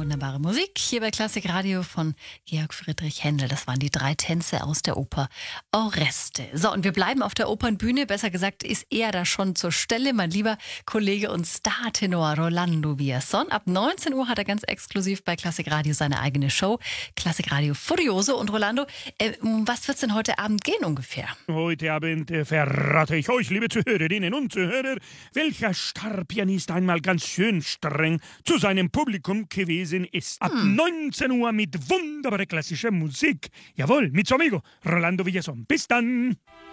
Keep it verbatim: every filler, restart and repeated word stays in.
Wunderbare Musik hier bei Klassik Radio von Georg Friedrich Händel. Das waren die drei Tänze aus der Oper Oreste. So, und wir bleiben auf der Opernbühne. Besser gesagt ist er da schon zur Stelle, mein lieber Kollege und Startenor Rolando Villazón. Ab neunzehn Uhr hat er ganz exklusiv bei Klassik Radio seine eigene Show. Klassik Radio Furioso. Und Rolando, äh, um was wird es denn heute Abend gehen ungefähr? Heute Abend äh, verrate ich euch, liebe Zuhörerinnen und Zuhörer, welcher Starpianist einmal ganz schön streng zu seinem Publikum gewesen ist. Ab hm. neunzehn Uhr mit wunderbarer klassischer Musik. Jawohl, mit su amigo Rolando Villazón. Bis dann!